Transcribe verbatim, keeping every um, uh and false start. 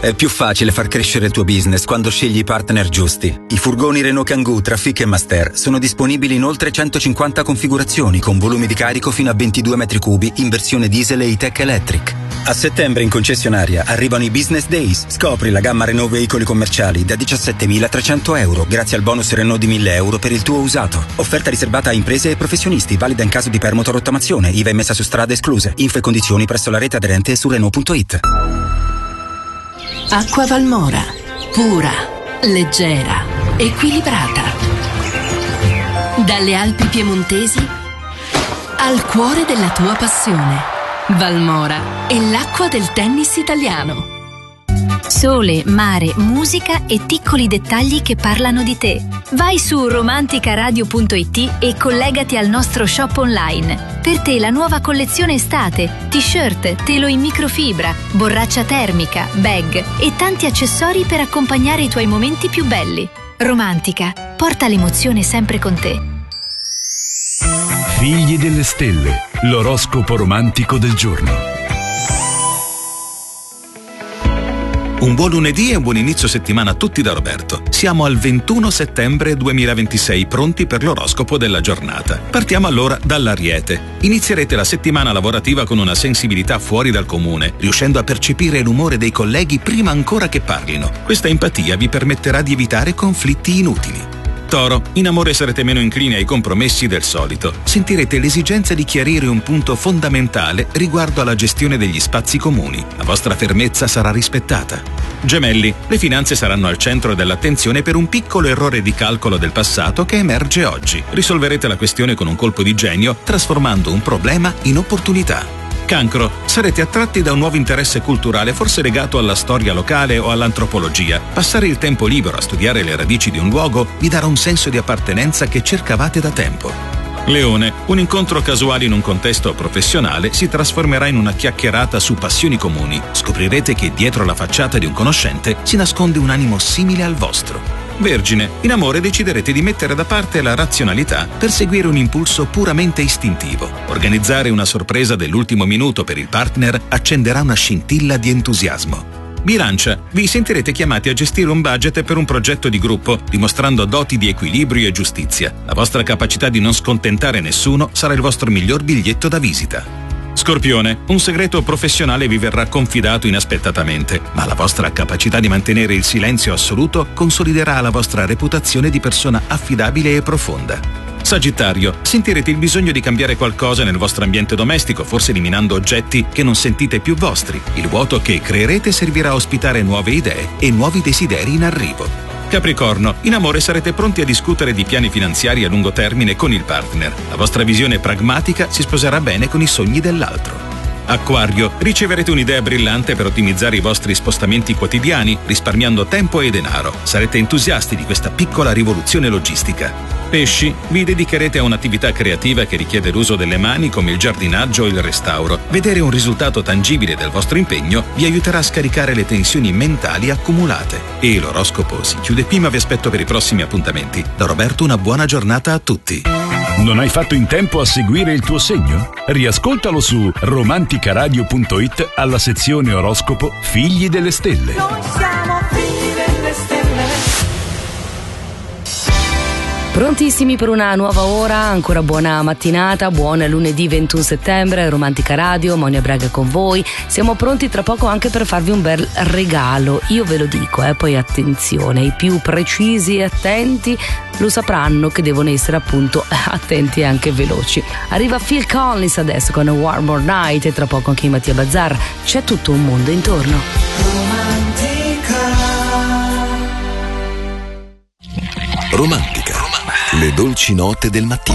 È più facile far crescere il tuo business quando scegli i partner giusti. I furgoni Renault Kangoo Trafic e Master sono disponibili in oltre centocinquanta configurazioni con volumi di carico fino a ventidue metri cubi in versione diesel e E-Tech Electric. A settembre in concessionaria arrivano i Business Days. Scopri la gamma Renault veicoli commerciali da diciassettemilatrecento euro grazie al bonus Renault di mille euro per il tuo usato. Offerta riservata a imprese e professionisti, valida in caso di permuto o rottamazione. I V A e messa su strada escluse. Info e condizioni presso la rete aderente su Renault punto it. Acqua Valmora. Pura, leggera, equilibrata. Dalle Alpi piemontesi al cuore della tua passione. Valmora è l'acqua del tennis italiano. Sole, mare, musica e piccoli dettagli che parlano di te. Vai su romanticaradio punto it e collegati al nostro shop online. Per te la nuova collezione estate, t-shirt, telo in microfibra, borraccia termica, bag e tanti accessori per accompagnare i tuoi momenti più belli. Romantica, porta l'emozione sempre con te. Figli delle stelle, l'oroscopo romantico del giorno. Un buon lunedì e un buon inizio settimana a tutti da Roberto. Siamo al ventuno settembre duemilaventisei, pronti per l'oroscopo della giornata. Partiamo allora dall'Ariete. Inizierete la settimana lavorativa con una sensibilità fuori dal comune, riuscendo a percepire l'umore dei colleghi prima ancora che parlino. Questa empatia vi permetterà di evitare conflitti inutili. Toro, in amore sarete meno inclini ai compromessi del solito. Sentirete l'esigenza di chiarire un punto fondamentale riguardo alla gestione degli spazi comuni. La vostra fermezza sarà rispettata. Gemelli, le finanze saranno al centro dell'attenzione per un piccolo errore di calcolo del passato che emerge oggi. Risolverete la questione con un colpo di genio, trasformando un problema in opportunità. Cancro, sarete attratti da un nuovo interesse culturale, forse legato alla storia locale o all'antropologia. Passare il tempo libero a studiare le radici di un luogo vi darà un senso di appartenenza che cercavate da tempo. Leone, un incontro casuale in un contesto professionale si trasformerà in una chiacchierata su passioni comuni. Scoprirete che dietro la facciata di un conoscente si nasconde un animo simile al vostro. Vergine, in amore deciderete di mettere da parte la razionalità per seguire un impulso puramente istintivo. Organizzare una sorpresa dell'ultimo minuto per il partner accenderà una scintilla di entusiasmo. Bilancia, vi sentirete chiamati a gestire un budget per un progetto di gruppo, dimostrando doti di equilibrio e giustizia. La vostra capacità di non scontentare nessuno sarà il vostro miglior biglietto da visita. Scorpione, un segreto professionale vi verrà confidato inaspettatamente, ma la vostra capacità di mantenere il silenzio assoluto consoliderà la vostra reputazione di persona affidabile e profonda. Sagittario, sentirete il bisogno di cambiare qualcosa nel vostro ambiente domestico, forse eliminando oggetti che non sentite più vostri. Il vuoto che creerete servirà a ospitare nuove idee e nuovi desideri in arrivo. Capricorno, in amore sarete pronti a discutere di piani finanziari a lungo termine con il partner. La vostra visione pragmatica si sposerà bene con i sogni dell'altro. Acquario, riceverete un'idea brillante per ottimizzare i vostri spostamenti quotidiani, risparmiando tempo e denaro. Sarete entusiasti di questa piccola rivoluzione logistica. Pesci, vi dedicherete a un'attività creativa che richiede l'uso delle mani come il giardinaggio o il restauro. Vedere un risultato tangibile del vostro impegno vi aiuterà a scaricare le tensioni mentali accumulate. E l'oroscopo si chiude qui, ma vi aspetto per i prossimi appuntamenti. Da Roberto una buona giornata a tutti. Non hai fatto in tempo a seguire il tuo segno? Riascoltalo su romanticaradio punto it alla sezione oroscopo Figli delle Stelle. Noi siamo figli delle stelle. Prontissimi per una nuova ora, ancora buona mattinata, buon lunedì ventuno settembre, Romantica Radio, Monia Braga con voi. Siamo pronti tra poco anche per farvi un bel regalo, io ve lo dico, eh, poi attenzione, i più precisi e attenti lo sapranno che devono essere appunto attenti e anche veloci. Arriva Phil Collins adesso con One More Night e tra poco anche Mattia Bazzar, c'è tutto un mondo intorno. Romantica, le dolci note del mattino.